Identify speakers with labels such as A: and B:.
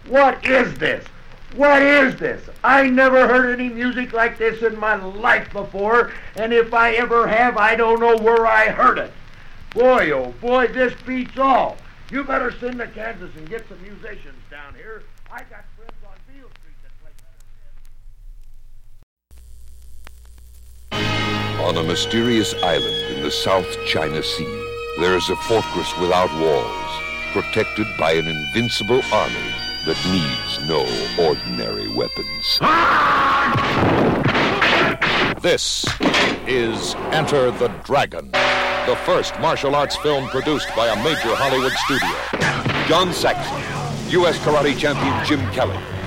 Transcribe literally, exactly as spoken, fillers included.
A: What is this? What is this? I never heard any music like this in my life before, and if I ever have, I don't know where I heard it. Boy, oh boy, this beats all. You better send to Kansas and get some musicians down here. I got friends on Beale Street that play better.
B: On a mysterious island in the South China Sea, there is a fortress without walls, protected by an invincible army that needs no ordinary weapons.
C: This is Enter the Dragon, the first martial arts film produced by a major Hollywood studio. John Saxon, U S karate champion Jim Kelly,